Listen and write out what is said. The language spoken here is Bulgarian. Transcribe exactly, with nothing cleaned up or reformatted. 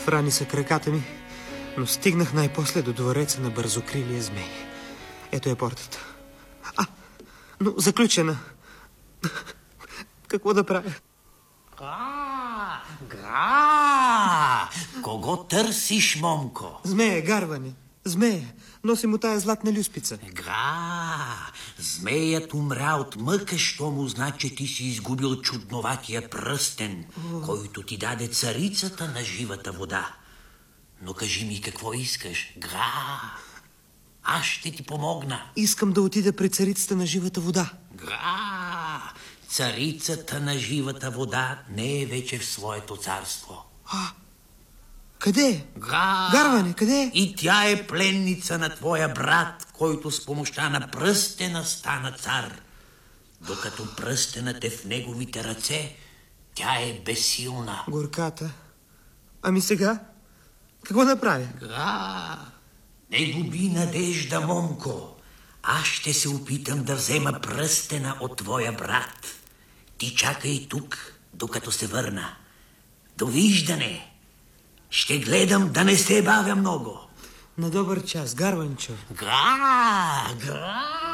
Спрани са краката ми, но стигнах най-после до двореца на бързокрилия змей. Ето е портата. А, но заключена. Какво да правя? Га, га! Кого търсиш, момко? Змея, гарване. Змея. Носи му тая златна люспица. Га! Змеят умря от мъка, що му зна, че ти си изгубил чудноватия пръстен, О. който ти даде царицата на живата вода. Но кажи ми какво искаш. Га! Аз ще ти помогна. Искам да отида при царицата на живата вода. Га! Царицата на живата вода не е вече в своето царство. А, къде е? Га! Гарване, къде е? И тя е пленница на твоя брат, който с помощта на пръстена стана цар. Докато пръстенът е в неговите ръце, тя е безсилна. Горката. Ами сега? Какво да правя? Га! Не губи надежда, момко. Аз ще се опитам да взема пръстена от твоя брат. Ти чакай тук, докато се върна. Довиждане! Ще гледам да не се бавя много. На добър час, Гарванчо. Га! Га!